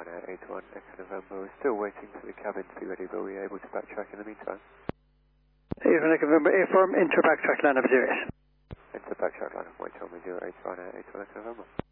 81 Echo November. We're still waiting for the cabin to be ready, but we're able to backtrack in the meantime. 81 Echo November, A-form, enter backtrack line of 0. Enter backtrack line of 1 Tommy 081 81 Echo November.